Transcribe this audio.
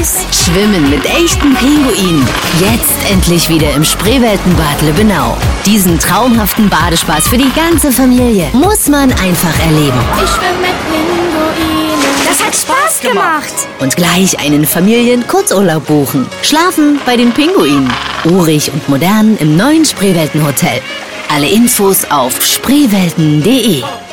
aus. Schwimmen mit echten Pinguinen. Jetzt endlich wieder im Spreeweltenbad Lübbenau. Diesen traumhaften Badespaß für die ganze Familie muss man einfach erleben. Ich schwimme mit Pinguinen. Das hat Spaß gemacht. Und gleich einen Familien-Kurzurlaub buchen. Schlafen bei den Pinguinen. Urig und modern im neuen Spreeweltenhotel. Alle Infos auf spreewelten.de.